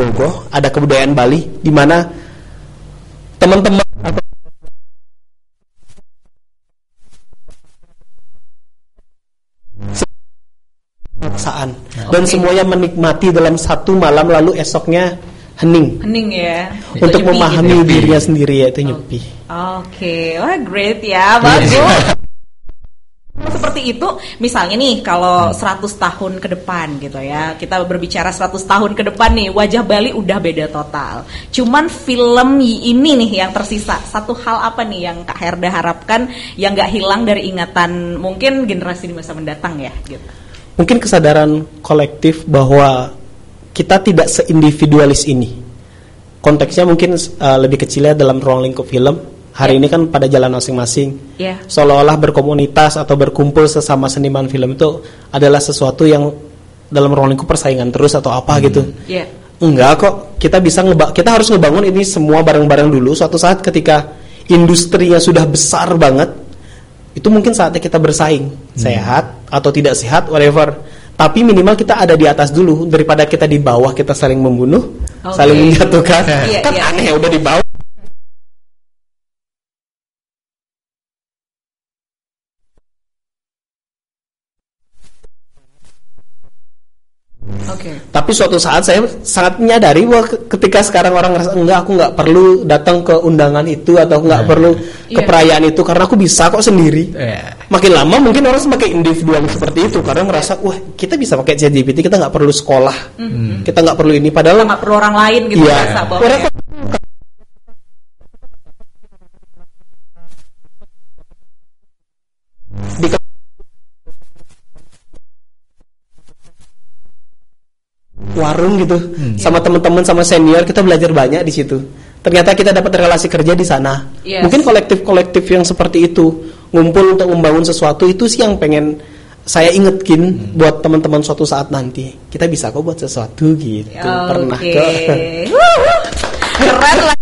Ponorogo, ada kebudayaan Bali di mana teman-teman atau paksaan dan semuanya menikmati dalam satu malam lalu esoknya hening ya untuk memahami dirinya sendiri, yaitu nyepi. Oke, wah great ya, bagus. Seperti itu, misalnya nih kalau 100 tahun ke depan gitu ya, kita berbicara 100 tahun ke depan nih, wajah Bali udah beda total. Cuman film ini nih yang tersisa, satu hal apa nih yang Kak Herda harapkan yang gak hilang dari ingatan mungkin generasi di masa mendatang ya gitu. Mungkin kesadaran kolektif bahwa kita tidak seindividualis ini. Konteksnya mungkin lebih kecilnya dalam ruang lingkup film. Hari ini kan pada jalan masing-masing. Seolah-olah berkomunitas atau berkumpul sesama seniman film itu adalah sesuatu yang dalam ruang lingkup persaingan terus atau apa gitu. Enggak kok. Kita harus ngebangun ini semua bareng-bareng dulu. Suatu saat ketika industrinya sudah besar banget, itu mungkin saatnya kita bersaing. Sehat atau tidak sehat, whatever. Tapi minimal kita ada di atas dulu daripada kita di bawah kita saling membunuh, saling menjatuhkan. Kan aneh ya udah di bawah. Tapi suatu saat saya sangat menyadari bahwa ketika sekarang orang ngerasa enggak, aku nggak perlu datang ke undangan itu atau nggak perlu ke perayaan itu karena aku bisa kok sendiri. Makin lama mungkin orang semakin individual seperti itu karena ngerasa wah kita bisa pakai ChatGPT, kita nggak perlu sekolah, kita nggak perlu ini, padahal nggak perlu orang lain gitu. warung gitu sama teman-teman sama senior, kita belajar banyak di situ. Ternyata kita dapat relasi kerja di sana. Mungkin kolektif yang seperti itu ngumpul untuk membangun sesuatu, itu sih yang pengen saya ingetkin buat teman-teman suatu saat nanti. Kita bisa kok buat sesuatu gitu. Pernah kok. Keren lah.